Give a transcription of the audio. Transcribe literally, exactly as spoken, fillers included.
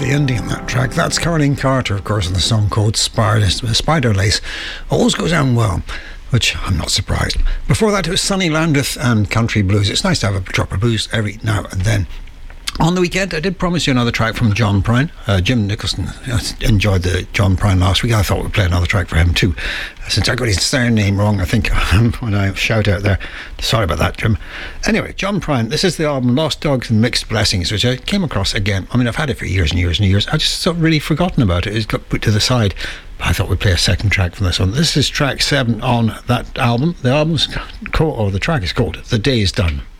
lovely ending on that track. That's Caroline Carter, of course, in the song called Spider, Spider Lace. Always goes down well, which I'm not surprised. Before that, it was Sonny Landreth and Country Blues. It's nice to have a drop of blues every now and then. On the weekend, I did promise you another track from John Prine. Uh, Jim Nicholson enjoyed the John Prine last week. I thought we'd play another track for him too. Since I got his surname wrong, I think, when I shout out there. Sorry about that, Jim. Anyway, John Prine, this is the album Lost Dogs and Mixed Blessings, which I came across again. I mean, I've had it for years and years and years. I just sort of really forgotten about it. It got put to the side. I thought we'd play a second track from this one. This is track seven on that album. The album's called, or the track is called The Day Is Done.